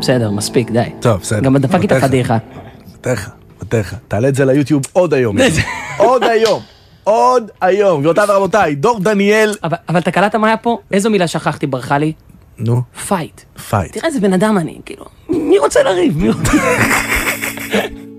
בסדר, מספיק, די. טוב, בסדר. גם דפקתי את הפדיחה. מתך. תעלה את זה ליוטיוב עוד היום. עוד היום. גבירותיי ורבותיי, דור דניאל. אבל אתה קלטת מה היה פה? איזו מילה שכחתי, ברכה לי? נו. פייט. פייט. תראה איזה בן אדם אני, כאילו. מי רוצה לריב?